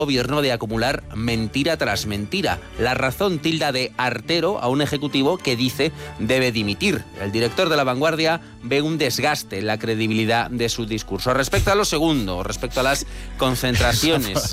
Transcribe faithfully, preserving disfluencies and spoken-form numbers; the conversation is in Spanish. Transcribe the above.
gobierno de acumular mentira tras mentira. La razón tilda de artero a un ejecutivo que dice debe dimitir. El director de La Vanguardia ve un desgaste en la credibilidad de su discurso. Respecto a lo segundo, respecto a las concentraciones